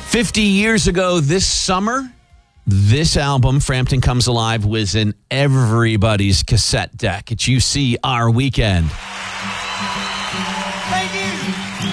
50 years ago this summer, this album, Frampton Comes Alive, was in everybody's cassette deck. It's You See Our Weekend.